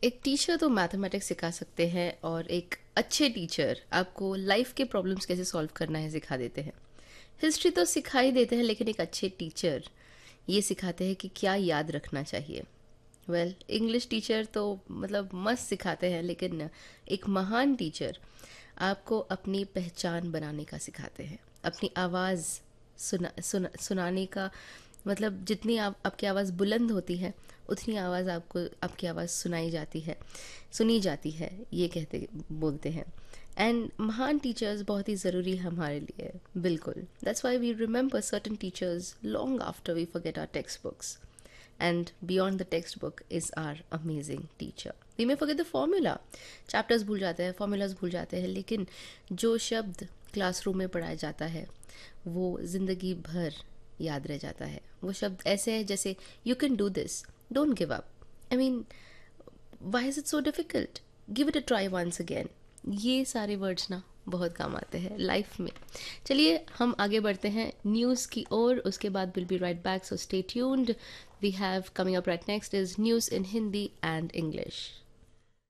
एक टीचर तो मैथमेटिक्स सिखा सकते हैं और एक अच्छे टीचर आपको लाइफ के प्रॉब्लम्स कैसे सॉल्व करना है सिखा देते हैं। हिस्ट्री तो सिखा ही देते हैं, लेकिन एक अच्छे टीचर ये सिखाते हैं कि क्या याद रखना चाहिए। इंग्लिश टीचर तो मतलब मस्त सिखाते हैं, लेकिन एक महान टीचर आपको अपनी पहचान बनाने का सिखाते हैं, अपनी आवाज़ सुनाने का। मतलब जितनी आपकी आवाज़ बुलंद होती है, उतनी आवाज़ आपको आपकी आवाज़ सुनी जाती है, ये कहते बोलते हैं। एंड महान टीचर्स बहुत ही ज़रूरी है हमारे लिए, बिल्कुल। That's why we remember certain teachers long after we forget our text books. And beyond the textbook is our amazing teacher. We may forget the formula, chapters भूल जाते हैं, formulas भूल जाते हैं, लेकिन जो शब्द क्लासरूम में पढ़ाया जाता है वो ज़िंदगी भर याद रह जाता है। वो शब्द ऐसे हैं जैसे you can do this, don't give up, I mean why is it so difficult, give it a try once again. ये सारे वर्ड्स ना बहुत काम आते हैं लाइफ में। चलिए हम आगे बढ़ते हैं न्यूज़ की ओर, उसके बाद will be right back, so stay tuned. We have coming up right next is news in Hindi and English.